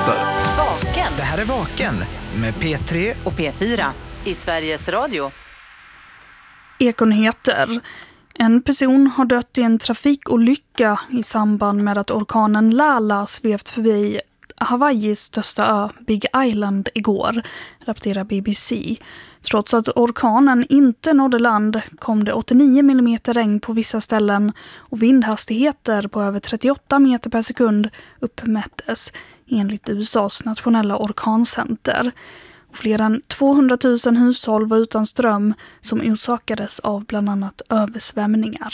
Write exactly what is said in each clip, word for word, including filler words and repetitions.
nyheter. Vaken. Det här är Vaken med P tre och P fyra i Sveriges Radio. Ekonyheter. En person har dött i en trafikolycka i samband med att orkanen Lala svevt förbi Hawaiis största ö, Big Island, igår, rapporterar B B C. Trots att orkanen inte nådde land kom det åttionio millimeter regn på vissa ställen och vindhastigheter på över trettioåtta meter per sekund uppmättes enligt U S A:s nationella orkancenter. Och fler än tvåhundratusen hushåll var utan ström som orsakades av bland annat översvämningar.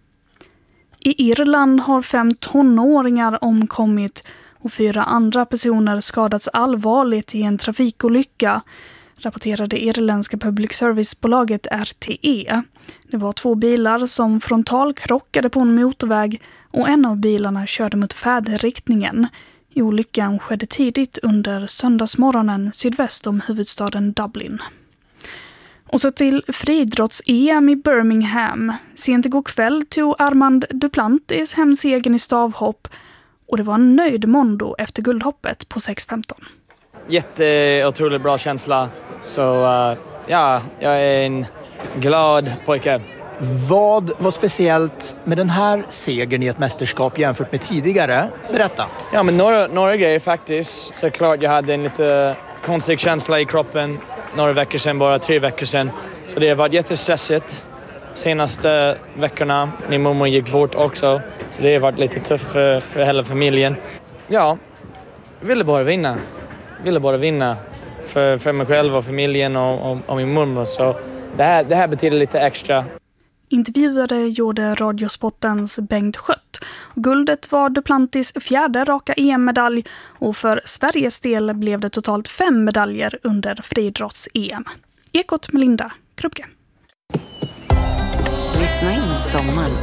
I Irland har fem tonåringar omkommit och fyra andra personer skadats allvarligt i en trafikolycka, rapporterade irländska public service-bolaget R T E. Det var två bilar som frontalkrockade på en motorväg och en av bilarna körde mot färdriktningen. Olyckan skedde tidigt under söndagsmorgonen sydväst om huvudstaden Dublin. Och så till friidrotts-E M i Birmingham. Sent igår kväll tog Armand Duplantis hem segern i stavhopp och det var en nöjd Mondo efter guldhoppet på sex femton. Jätteotroligt bra känsla. Så uh, ja, jag är en glad pojke. Vad var speciellt med den här segern i ett mästerskap jämfört med tidigare? Berätta. Ja, men några, några grejer faktiskt. Såklart jag hade en lite konstig känsla i kroppen några veckor sedan, bara tre veckor sedan. Så det har varit jättestressigt senaste veckorna. Min mormor gick bort också. Så det har varit lite tufft för, för hela familjen. Ja, jag ville bara vinna. Jag ville bara vinna för, för mig själv och familjen och, och, och min mormor. Så det här, det här betyder lite extra. Intervjuade gjorde Radiosportens Bengt Skött. Guldet var Duplantis fjärde raka E M-medalj och för Sveriges del blev det totalt fem medaljer under friidrotts-E M. Ekot med Linda Krupke. Lyssna in sommaren